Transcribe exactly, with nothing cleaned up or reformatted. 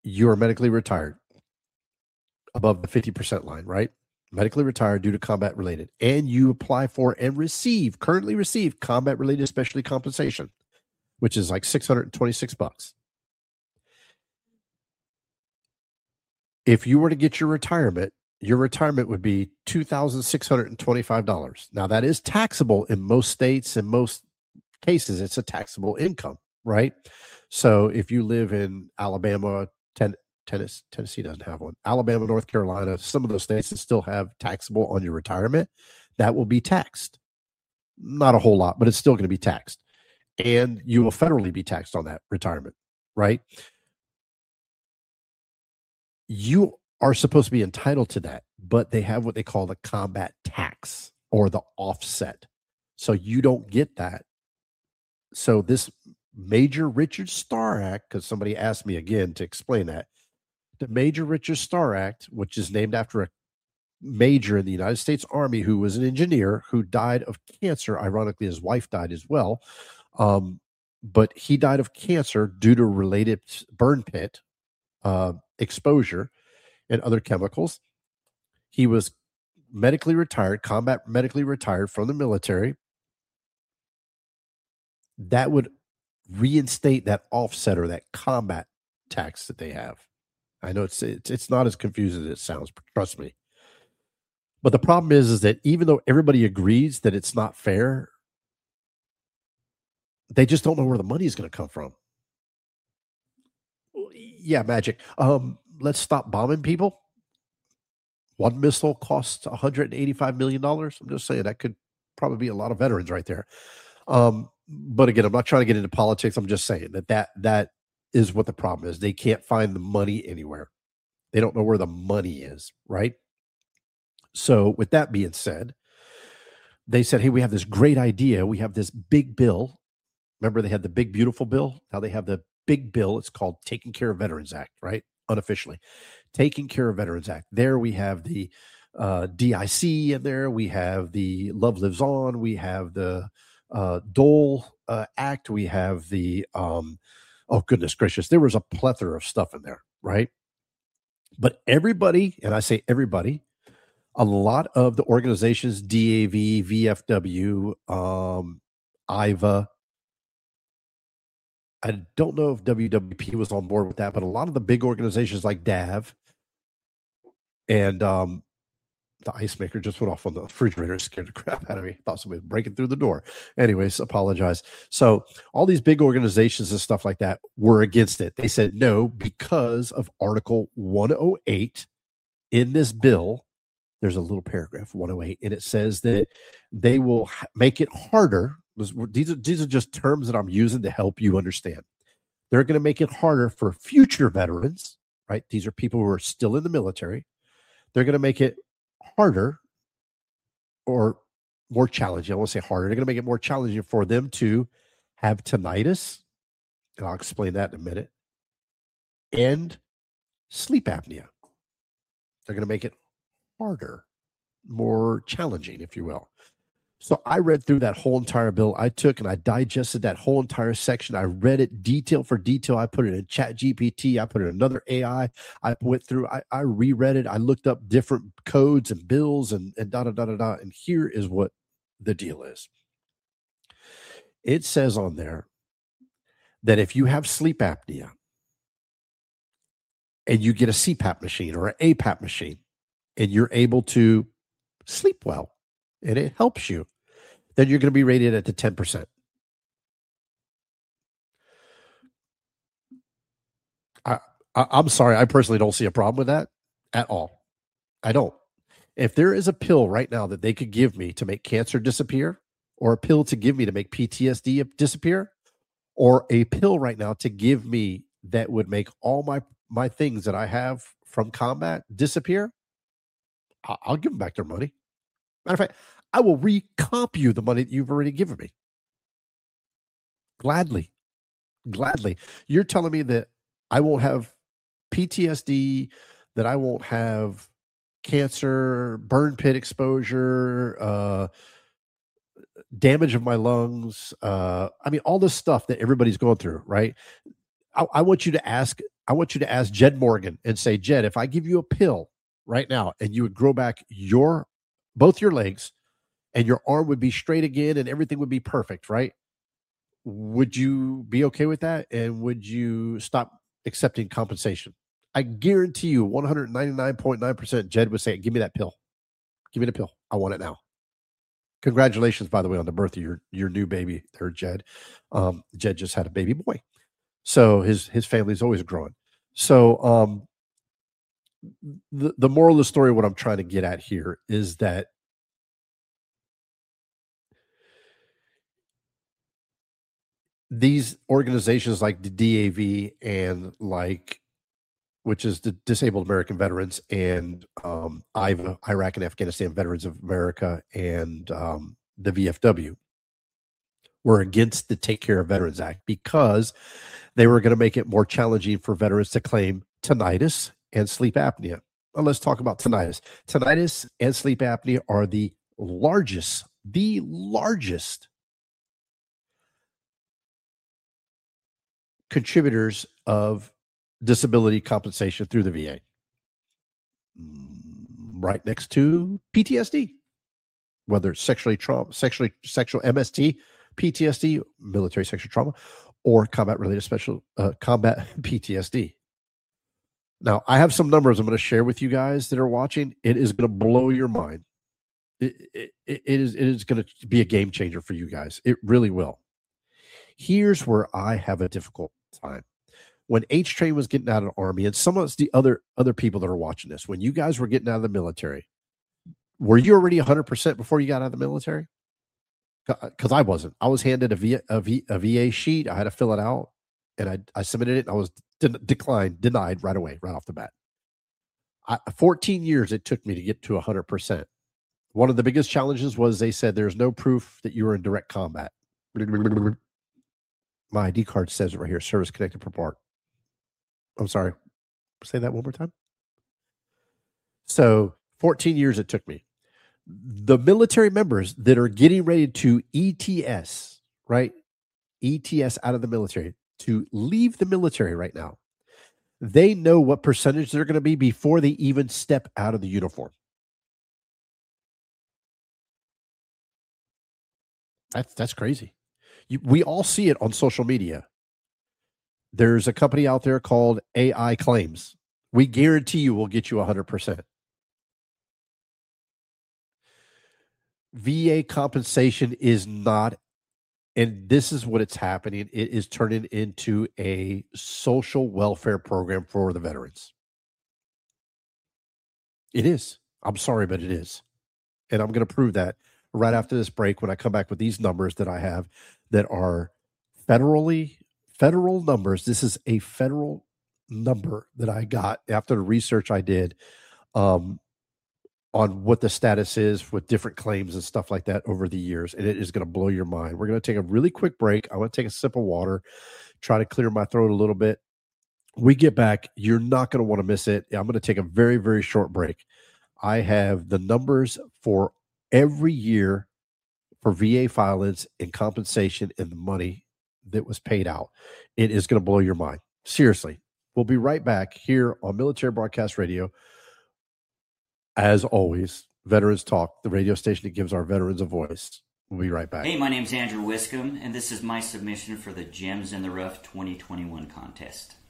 you are medically retired above the fifty percent line, right? Medically retired due to combat related, and you apply for and receive, currently receive combat related specialty compensation, which is like six hundred twenty-six bucks. If you were to get your retirement, your retirement would be two thousand six hundred twenty-five dollars. Now, that is taxable in most states. In most cases, it's a taxable income, right? So if you live in Alabama, ten, Tennessee, Tennessee doesn't have one. Alabama, North Carolina, some of those states that still have taxable on your retirement, that will be taxed. Not a whole lot, but it's still going to be taxed. And you will federally be taxed on that retirement, right? You are supposed to be entitled to that, but they have what they call the combat tax or the offset. So you don't get that. So this Major Richard Starr Act, because somebody asked me again to explain that, the Major Richard Starr Act, which is named after a major in the United States Army who was an engineer who died of cancer. Ironically, his wife died as well. Um, but he died of cancer due to related burn pit uh, exposure and other chemicals. He was medically retired, combat medically retired from the military. That would reinstate that offset or that combat tax that they have. I know it's it's, it's not as confusing as it sounds, trust me. But the problem is, is that even though everybody agrees that it's not fair, they just don't know where the money is going to come from. Yeah, Magic. Um, let's stop bombing people. One missile costs one hundred eighty-five million dollars. I'm just saying that could probably be a lot of veterans right there. Um, but again, I'm not trying to get into politics. I'm just saying that, that that is what the problem is. They can't find the money anywhere. They don't know where the money is, right? So with that being said, they said, hey, we have this great idea. We have this big bill. Remember, they had the big, beautiful bill. Now they have the big bill. It's called Taking Care of Veterans Act, right? Unofficially. Taking Care of Veterans Act. There we have the uh, D I C in there. We have the Love Lives On. We have the uh, Dole uh, Act. We have the, um, oh, goodness gracious. There was a plethora of stuff in there, right? But everybody, and I say everybody, a lot of the organizations, D A V, V F W, um, I V A, I don't know if W W P was on board with that, but a lot of the big organizations like D A V and um, the ice maker just went off on the refrigerator. It scared the crap out of me. Thought somebody was breaking through the door. Anyways, apologize. So all these big organizations and stuff like that were against it. They said no because of Article one oh eight in this bill. There's a little paragraph, one oh eight, and it says that they will make it harder. These are, these are just terms that I'm using to help you understand. They're going to make it harder for future veterans, right? These are people who are still in the military. They're going to make it harder or more challenging. I won't say harder. They're going to make it more challenging for them to have tinnitus, and I'll explain that in a minute, and sleep apnea. They're going to make it harder, more challenging, if you will. So I read through that whole entire bill. I took and I digested that whole entire section. I read it detail for detail. I put it in Chat G P T. I put it in another A I. I went through, I, I reread it. I looked up different codes and bills and, and da, da, da, da, da. And here is what the deal is. It says on there that if you have sleep apnea and you get a C PAP machine or an A PAP machine and you're able to sleep well, and it helps you, then you're going to be rated at the ten percent. I, I, I'm sorry. I personally don't see a problem with that at all. I don't. If there is a pill right now that they could give me to make cancer disappear, or a pill to give me to make P T S D disappear, or a pill right now to give me that would make all my, my things that I have from combat disappear, I'll, I'll give them back their money. Matter of fact, I will recomp you the money that you've already given me. Gladly. Gladly. You're telling me that I won't have P T S D, that I won't have cancer, burn pit exposure, uh, damage of my lungs. Uh, I mean, all this stuff that everybody's going through, right? I, I want you to ask, I want you to ask Jed Morgan and say, Jed, if I give you a pill right now and you would grow back your both your legs and your arm would be straight again and everything would be perfect, right? Would you be okay with that? And would you stop accepting compensation? I guarantee you one hundred ninety-nine point nine percent Jed would say, give me that pill. Give me the pill. I want it now. Congratulations, by the way, on the birth of your, your new baby there, Jed. Um, Jed just had a baby boy. So his his family's always growing. So um, the, the moral of the story, what I'm trying to get at here is that these organizations like the D A V and like, which is the Disabled American Veterans, and um, I V A, Iraq and Afghanistan Veterans of America, and um, the V F W were against the Take Care of Veterans Act because they were going to make it more challenging for veterans to claim tinnitus and sleep apnea. Well, let's talk about tinnitus. Tinnitus and sleep apnea are the largest, the largest contributors of disability compensation through the V A. Right next to P T S D, whether it's sexually trauma, sexually sexual M S T, P T S D, military sexual trauma, or combat related special uh, combat P T S D. Now, I have some numbers I'm going to share with you guys that are watching. It is going to blow your mind. It, it, it is it is going to be a game changer for you guys. It really will. Here's where I have a difficult time. When H Train was getting out of the Army, and some of us, the other other people that are watching this, when you guys were getting out of the military, were you already one hundred percent before you got out of the military? Because I wasn't. I was handed a, v, a, v, a V A sheet. I had to fill it out, and I, I submitted it, and I was de- declined, denied right away, right off the bat. I, fourteen years it took me to get to one hundred percent. One of the biggest challenges was they said there's no proof that you were in direct combat. My I D card says it right here, service connected per part. I'm sorry. Say that one more time. So fourteen years it took me. The military members that are getting ready to E T S, right? E T S out of the military, to leave the military right now, they know what percentage they're going to be before they even step out of the uniform. That's, that's crazy. You, we all see it on social media. There's a company out there called A I Claims. We guarantee you we'll get you one hundred percent. V A compensation is not, and this is what it's happening. It is turning into a social welfare program for the veterans. It is. I'm sorry, but it is. And I'm going to prove that right after this break when I come back with these numbers that I have that are federally, federal numbers. This is a federal number that I got after the research I did um, on what the status is with different claims and stuff like that over the years. And it is going to blow your mind. We're going to take a really quick break. I want to take a sip of water, try to clear my throat a little bit. We get back. You're not going to want to miss it. I'm going to take a very, very short break. I have the numbers for every year for V A filings and compensation and the money that was paid out. It is going to blow your mind. Seriously. We'll be right back here on Military Broadcast Radio. As always, Veterans Talk, the radio station that gives our veterans a voice. We'll be right back. Hey, my name's Andrew Wiscombe, and this is my submission for the Gems in the Rough twenty twenty-one contest.